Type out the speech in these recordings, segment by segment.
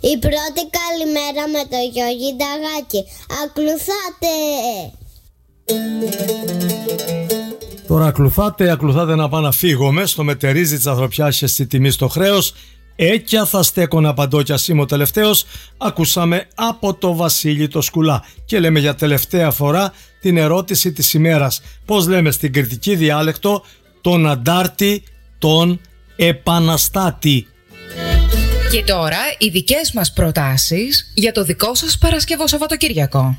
Η πρώτη καλημέρα με το Γιώργη Νταγάκη. Ακολουθάτε. Τώρα ακολουθάτε να πάω να φύγουμε. Στο μετερίζει της ανθρωπιάς και στη τιμή στο χρέος. Έκια θα στέκω να απαντώ κι ας είμαι ο τελευταίος. Ακούσαμε από το Βασίλη το Σκουλά. Και λέμε για τελευταία φορά την ερώτηση της ημέρας. Πώς λέμε στην κριτική διάλεκτο τον αντάρτη, τον επαναστάτη. Και τώρα οι δικές μας προτάσεις για το δικό σας Παρασκευό Σαββατοκύριακο.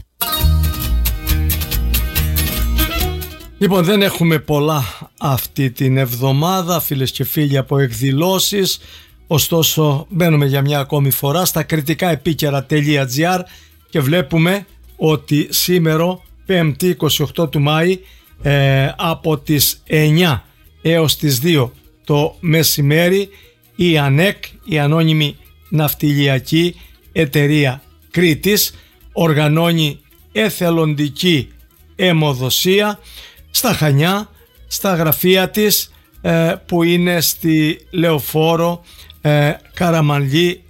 Λοιπόν, δεν έχουμε πολλά αυτή την εβδομάδα, φίλες και φίλοι, από εκδηλώσεις. Ωστόσο, μπαίνουμε για μια ακόμη φορά στα κριτικαεπίκαιρα.gr και βλέπουμε ότι σήμερα, 5η 28 του Μάη, από τις 9 έως τις 2 το μεσημέρι, η ΑΝΕΚ, η Ανώνυμη Ναυτιλιακή Εταιρεία Κρήτης, οργανώνει εθελοντική αιμοδοσία στα Χανιά, στα γραφεία της που είναι στη Λεωφόρο Καραμανλή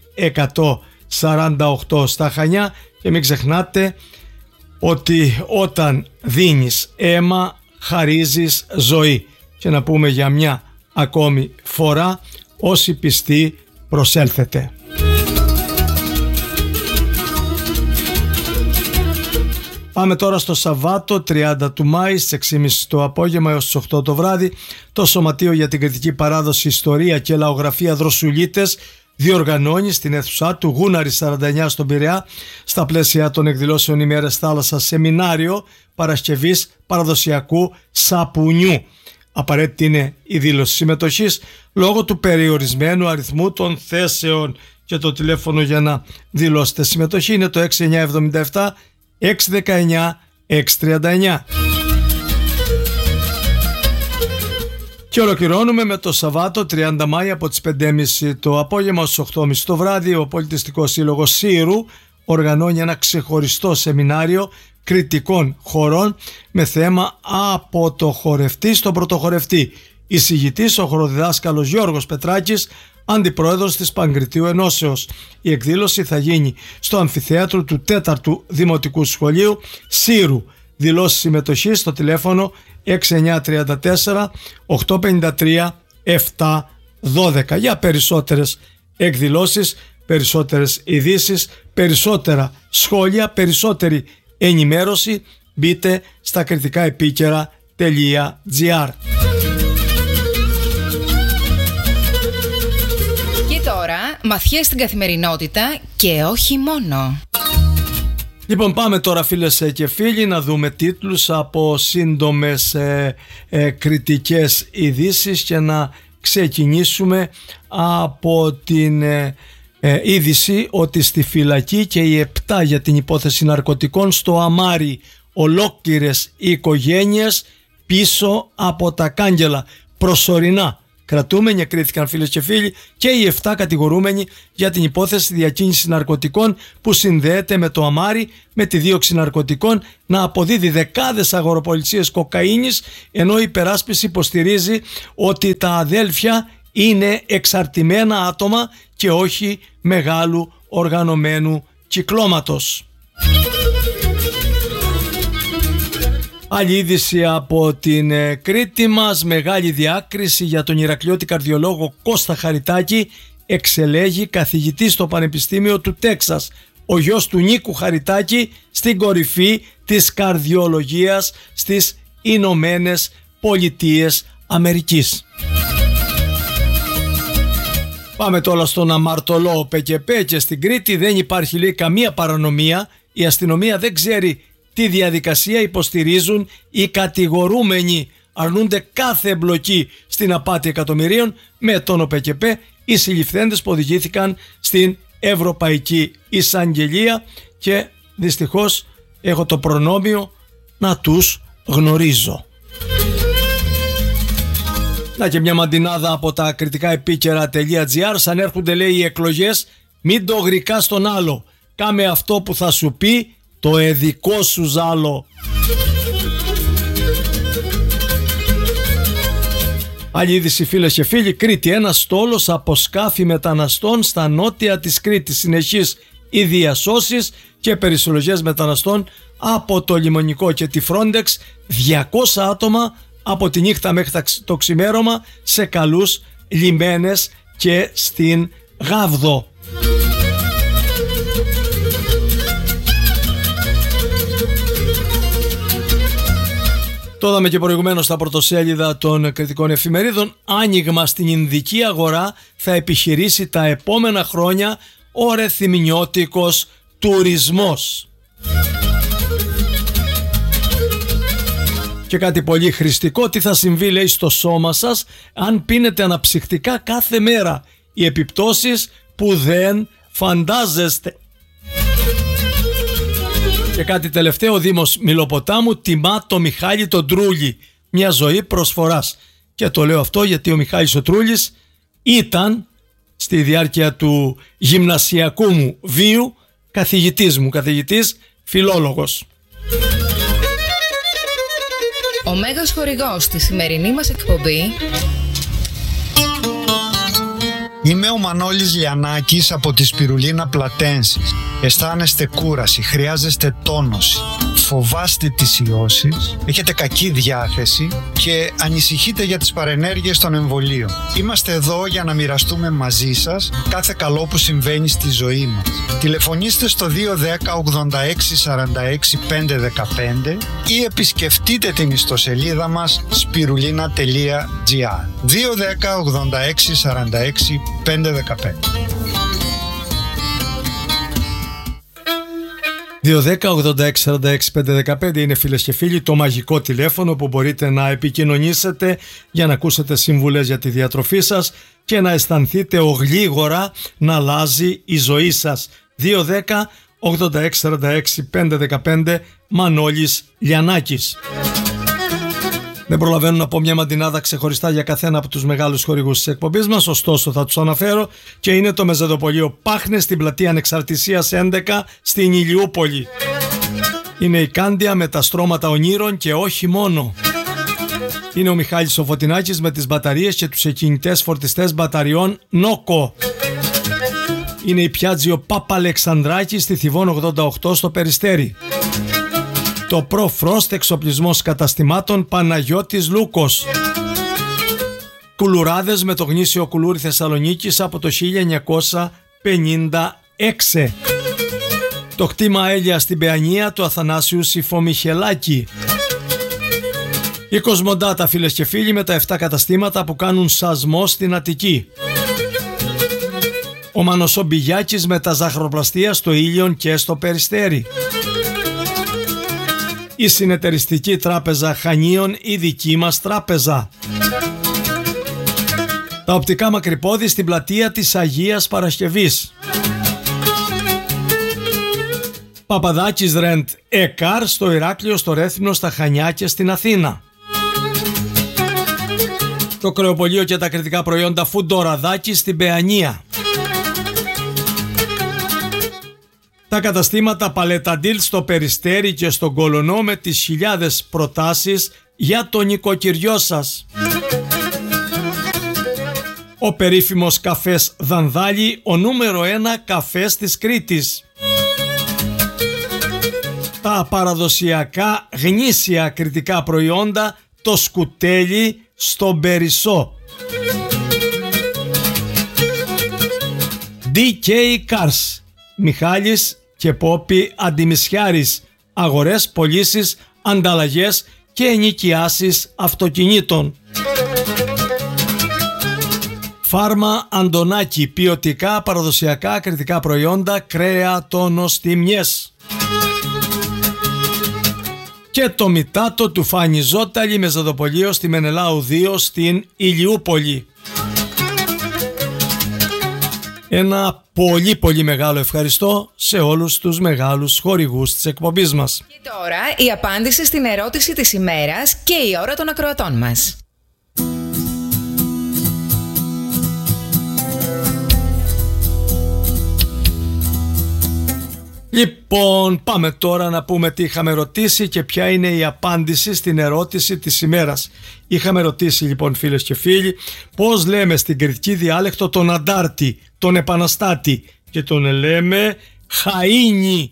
148 στα Χανιά. Και μην ξεχνάτε ότι όταν δίνεις αίμα χαρίζεις ζωή. Και να πούμε για μια ακόμη φορά, όσοι πιστοί προσέλθετε. Πάμε τώρα στο Σαββάτο 30 του Μάη στις 6.30 το απόγευμα έως τις 8 το βράδυ. Το Σωματείο για την Κριτική Παράδοση, Ιστορία και Λαογραφία Δροσουλίτες διοργανώνει στην αίθουσά του Γούναρη 49 στον Πειραιά, στα πλαίσια των εκδηλώσεων ημέρες θάλασσας, σεμινάριο Παρασκευής παραδοσιακού σαπουνιού. Απαραίτητη είναι η δήλωση συμμετοχής λόγω του περιορισμένου αριθμού των θέσεων, και το τηλέφωνο για να δηλώσετε συμμετοχή είναι το 6977 619 639. Και ολοκληρώνουμε με το Σαββάτο 30 Μάη από τις 5.30 το απόγευμα στις 8.30 το βράδυ. Ο Πολιτιστικός Σύλλογος Σύρου οργανώνει ένα ξεχωριστό σεμινάριο κριτικών χορών με θέμα από το χορευτή στον πρωτοχορευτή. Εισηγητής ο χοροδιδάσκαλος Γιώργος Πετράκης, αντιπρόεδρος της Παγκριτίου Ενώσεως. Η εκδήλωση θα γίνει στο αμφιθέατρο του 4ου Δημοτικού Σχολείου Σύρου. Δηλώσεις συμμετοχής στο τηλέφωνο 6934 853 712. Για περισσότερες εκδηλώσεις, περισσότερες ειδήσεις, περισσότερα σχόλια, περισσότερη ενημέρωση, μπείτε στα κριτικαεπίκαιρα.gr. Και τώρα μαθιές στην καθημερινότητα και όχι μόνο. Λοιπόν, πάμε τώρα, φίλες και φίλοι, να δούμε τίτλους από σύντομες κριτικές ειδήσεις και να ξεκινήσουμε από την είδηση ότι στη φυλακή και οι 7 για την υπόθεση ναρκωτικών στο Αμάρι, ολόκληρες οικογένειες πίσω από τα κάγκελα. Προσωρινά κρατούμενοι κρίθηκαν, φίλες και φίλοι, και οι 7 κατηγορούμενοι για την υπόθεση διακίνησης ναρκωτικών που συνδέεται με το Αμάρι, με τη δίωξη ναρκωτικών να αποδίδει δεκάδες αγοροπολισίες κοκαίνης, ενώ η υπεράσπιση υποστηρίζει ότι τα αδέλφια είναι εξαρτημένα άτομα και όχι μεγάλου οργανωμένου κυκλώματος. Άλλη είδηση από την Κρήτη μας, μεγάλη διάκριση για τον Ηρακλειώτη καρδιολόγο Κώστα Χαριτάκη, εξελέγει καθηγητής στο Πανεπιστήμιο του Τέξας, ο γιος του Νίκου Χαριτάκη, στην κορυφή της καρδιολογίας στις Ηνωμένες Πολιτείες Αμερικής. Πάμε τώρα στον αμαρτωλό ΠΚΠ και στην Κρήτη δεν υπάρχει, λέει, καμία παρανομία. Η αστυνομία δεν ξέρει τι διαδικασία υποστηρίζουν οι κατηγορούμενοι. Αρνούνται κάθε εμπλοκή στην απάτη εκατομμυρίων με τον ΟΠΚΠ οι συλληφθέντες που οδηγήθηκαν στην Ευρωπαϊκή Εισαγγελία και δυστυχώς έχω το προνόμιο να τους γνωρίζω. Να και μια μαντινάδα από τα κριτικαεπίκαιρα.gr. Σαν έρχονται, λέει, οι εκλογές, μην το γρικάς στον άλλο. Κάμε αυτό που θα σου πει το εδικό σου ζάλο. Άλλη είδηση, φίλες και φίλοι, Κρήτη. Ένας στόλος από σκάφη μεταναστών στα νότια της Κρήτης. Συνεχής οι διασώσεις και περισυλλογές μεταναστών από το λιμονικό και τη Frontex. 200 άτομα από τη νύχτα μέχρι το ξημέρωμα σε καλούς λιμένες και στην Γάβδο. Το είδαμε και προηγουμένως στα πρωτοσέλιδα των κριτικών εφημερίδων. Άνοιγμα στην Ινδική αγορά θα επιχειρήσει τα επόμενα χρόνια ο ρεθυμνιώτικος τουρισμός. Και κάτι πολύ χρηστικό, τι θα συμβεί, λέει, στο σώμα σας αν πίνετε αναψυκτικά κάθε μέρα. Οι επιπτώσεις που δεν φαντάζεστε. Και κάτι τελευταίο, ο Δήμος Μιλοποτάμου τιμά το Μιχάλη τον Τρούλη. Μια ζωή προσφοράς. Και το λέω αυτό γιατί ο Μιχάλης ο Τρούλης ήταν στη διάρκεια του γυμνασιακού μου βίου καθηγητής φιλόλογος. Ο μέγας χορηγός στη σημερινή μας εκπομπή. Είμαι ο Μανώλης Λιανάκης από τη Σπιρουλίνα Πλατένσης. Αισθάνεστε κούραση, χρειάζεστε τόνωση, φοβάστε τις ιώσεις, έχετε κακή διάθεση και ανησυχείτε για τις παρενέργειες των εμβολίων. Είμαστε εδώ για να μοιραστούμε μαζί σας κάθε καλό που συμβαίνει στη ζωή μας. Τηλεφωνήστε στο 210 86 46 515 ή επισκεφτείτε την ιστοσελίδα μας spirulina.gr. 210 86 46 515. 210-86-46-515 είναι, φίλες και φίλοι, το μαγικό τηλέφωνο που μπορείτε να επικοινωνήσετε για να ακούσετε συμβουλές για τη διατροφή σας και να αισθανθείτε γλίγορα να αλλάζει η ζωή σας. 210-86-46-515 Μανώλης Λιανάκης. Δεν προλαβαίνω να πω μια μαντινάδα ξεχωριστά για καθένα από τους μεγάλους χορηγούς της εκπομπής μας, ωστόσο θα τους αναφέρω, και είναι το μεζεδοπωλείο Πάχνες στην πλατεία Ανεξαρτησίας 11 στην Ηλιούπολη. Είναι η Κάντια με τα στρώματα ονείρων και όχι μόνο. Είναι ο Μιχάλης ο Φωτεινάκης με τις μπαταρίες και τους εκκινητές φορτιστές μπαταριών Νόκο. Είναι η Πιάτζιο Παπαλεξανδράκη στη Θηβών 88 στο Περιστέρι. Το Pro Frost εξοπλισμός καταστημάτων Παναγιώτης Λούκος. Κουλουράδες με το γνήσιο κουλούρι Θεσσαλονίκης από το 1956. Το κτήμα Έλια στην Παιανία του Αθανάσιου Σιφομιχελάκη. Η Κοσμοντάτα, φίλες και φίλοι, με τα 7 καταστήματα που κάνουν σασμό στην Αττική. Ο Μανωσομπηγιάκης με τα ζαχροπλαστεία στο Ήλιον και στο Περιστέρι. Η Συνεταιριστική Τράπεζα Χανίων, η δική μας τράπεζα. Τα οπτικά Μακρυπόδη στην πλατεία της Αγίας Παρασκευής. Παπαδάκης Ρεντ Εκάρ στο Ηράκλειο, στο Ρέθυμνο, στα Χανιά και στην Αθήνα. Το κρεοπωλείο και τα κριτικά προϊόντα Φουντοραδάκη στην Παιανία. Τα καταστήματα Παλεταντήλ στο Περιστέρι και στον Κολονό με τις χιλιάδες προτάσεις για το νοικοκυριό σας. Ο περίφημος καφές Δανδάλη, ο νούμερο 1 καφές της Κρήτης. Τα παραδοσιακά γνήσια κρητικά προϊόντα, το Σκουτέλι στον Περισσό. DK Cars, Μιχάλης και Πόπη Αντιμισιάρης, αγορές, πωλήσεις, ανταλλαγές και ενοικιάσεις αυτοκινήτων. Φάρμα Αντωνάκη, ποιοτικά παραδοσιακά κρητικά προϊόντα, κρέατονοστιμιές. Και το μητάτο του Φάνη Ζώταλη με ζεδοπωλείο στη Μενελάου 2 στην Ηλιούπολη. Ένα πολύ μεγάλο ευχαριστώ σε όλους τους μεγάλους χορηγούς της εκπομπής μας. Και τώρα η απάντηση στην ερώτηση της ημέρας και η ώρα των ακροατών μας. Λοιπόν, πάμε τώρα να πούμε τι είχαμε ρωτήσει και ποια είναι η απάντηση στην ερώτηση της ημέρας. Είχαμε ρωτήσει λοιπόν, φίλες και φίλοι, πώς λέμε στην κρητική διάλεκτο τον αντάρτη, τον επαναστάτη, και τον λέμε Χαΐνι.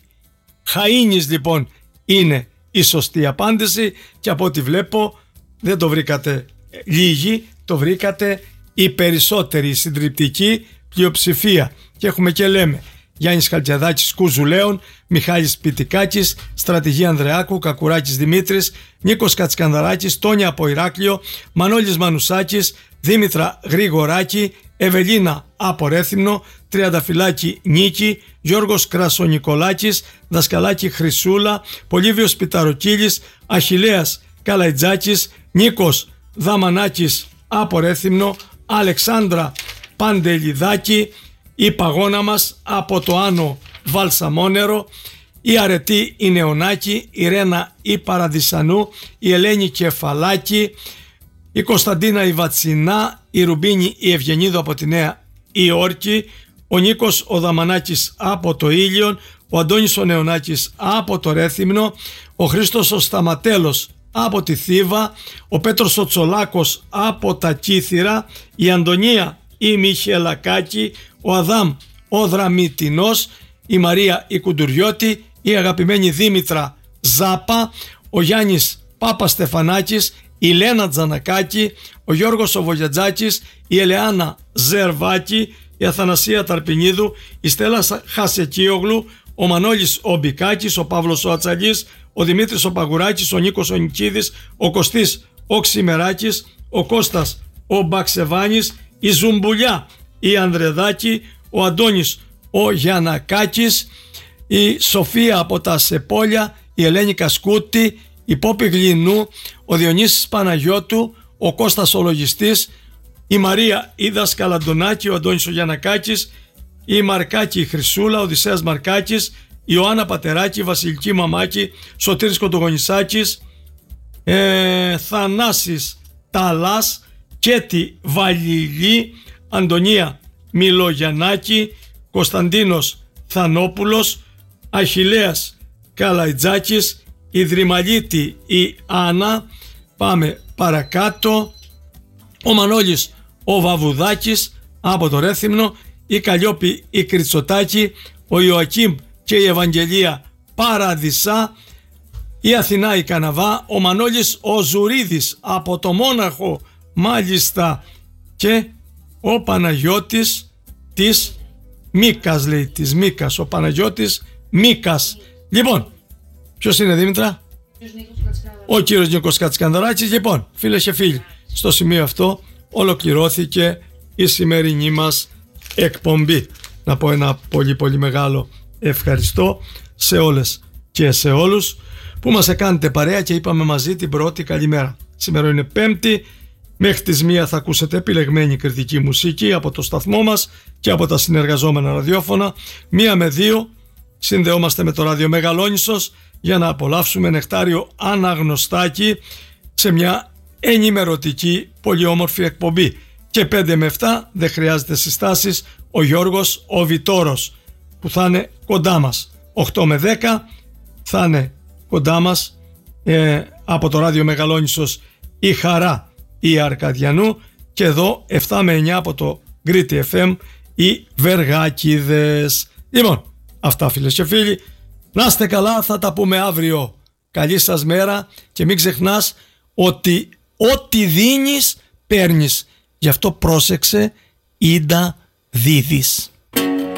Χαΐνις λοιπόν είναι η σωστή απάντηση, και από ό,τι βλέπω δεν το βρήκατε λίγοι, το βρήκατε οι περισσότεροι, η συντριπτική πλειοψηφία. Και έχουμε και λέμε Γιάννης Χαλτιαδάκης Κουζουλέων, Μιχάλης Πιτικάκης, Στρατηγή Ανδρεάκου, Κακουράκης Δημήτρης, Νίκος Κατσκανδαράκης, Τόνια από Ηράκλειο, Μανώλης Μανουσάκης, Δήμητρα Γρηγοράκη, Ευελίνα από Ρέθυμνο, Τριανταφυλάκη Νίκη, Γιώργος Κρασονικολάκης, Δασκαλάκη Χρυσούλα, Πολύβιος Πιταροκύλης, Αχιλλέας Καλαϊτζάκης, Νίκος Δαμανάκης από Ρέθυμνο, Αλεξάνδρα Παντελιδάκη, η Παγώνα μας από το Άνω Βαλσαμόνερο, η Αρετή η Νεωνάκη, η Ρένα η Παραδισανού, η Ελένη Κεφαλάκη, η Κωνσταντίνα η Βατσινά, η Ρουμπίνη η Ευγενίδου από τη Νέα Υόρκη, ο Νίκος ο Δαμανάκης από το Ήλιον, ο Αντώνης ο Νεωνάκης από το Ρέθυμνο, ο Χρήστος ο Σταματέλος από τη Θήβα, ο Πέτρος ο Τσολάκος από τα Κύθυρα, η Αντωνία η Μιχελακάκη, ο Αδάμ ο Δραμητινός, η Μαρία η Κουντουριώτη, η αγαπημένη Δήμητρα Ζάπα, ο Γιάννης Παπαστεφανάκης, η Λένα Τζανακάκη, ο Γιώργος ο Βογιατζάκης, η Ελεάνα Ζερβάκη, η Αθανασία Ταρπινίδου, η Στέλλα Χασεκίογλου, ο Μανώλης ο Μπικάκης, ο Παύλος ο Ατσαλής, ο Δημήτρης ο Παγουράκης, ο Νίκος ο Νικίδης, ο Κωστής ο Ξημεράκης, ο Κώστας ο Μπαξεβάνης, η Ζουμπουλιά η Ανδρεδάκη, ο Αντώνης ο Γιανακάκης, η Σοφία από τα Σεπόλια, η Ελένη Κασκούτη, η Πόπη Γλινού, ο Διονύσης Παναγιώτου, ο Κώστας ο Λογιστής, η Μαρία η Δασκαλαντονάκη, ο Αντώνης ο Γιανακάκης, η Μαρκάκη η Χρυσούλα, ο Οδυσσέας Μαρκάκης, η Ιωάννα Πατεράκη, η Βασιλική Μαμάκη, Σωτήρης Κοντογονισάκης, Θανάσης Ταλάς, Κέτη Βαλιλή, Αντωνία Μιλογιαννάκη, Κωνσταντίνος Θανόπουλος, Αχιλλέας Καλαϊτζάκης, η Δρυμαλίτη η Άννα, πάμε παρακάτω, ο Μανώλης ο Βαβουδάκης από το Ρέθυμνο, η Καλλιόπη η Κριτσοτάκη, ο Ιωακήμ και η Ευαγγελία Παραδισά, η Αθηνά η Καναβά, ο Μανώλης ο Ζουρίδης από το Μόναχο μάλιστα, και ο Παναγιώτης της Μίκας, λέει, της Μίκας, ο Παναγιώτης Μίκας. Λοιπόν, ποιος είναι, Δήμητρα? Ο κύριος Νίκος Κατσκανδαράκης. Λοιπόν, φίλες και φίλοι, στο σημείο αυτό ολοκληρώθηκε η σημερινή μας εκπομπή. Να πω ένα πολύ πολύ μεγάλο ευχαριστώ σε όλες και σε όλους που μας κάνετε παρέα και είπαμε μαζί την πρώτη καλημέρα. Σήμερα είναι Πέμπτη. Μέχρι τις 1 θα ακούσετε επιλεγμένη κριτική μουσική από το σταθμό μας και από τα συνεργαζόμενα ραδιόφωνα. 1 με 2 συνδεόμαστε με το ράδιο Μεγαλόνισσος για να απολαύσουμε νεκτάριο αναγνωστάκι σε μια ενημερωτική πολύ όμορφη εκπομπή. Και 5 με 7 δεν χρειάζεται συστάσεις, ο Γιώργος ο Βιτόρος που θα είναι κοντά μας. 8 με 10 θα είναι κοντά μας από το ράδιο Μεγαλόνισσος η Χαρά η Αρκαδιανού, και εδώ 7 με 9 από το Γκρίτη FM οι Βεργάκηδες. Λοιπόν, αυτά φίλες και φίλοι, να είστε καλά, θα τα πούμε αύριο. Καλή σας μέρα και μην ξεχνάς ότι ό,τι δίνεις παίρνεις. Γι' αυτό πρόσεξε, ίντα δίδεις.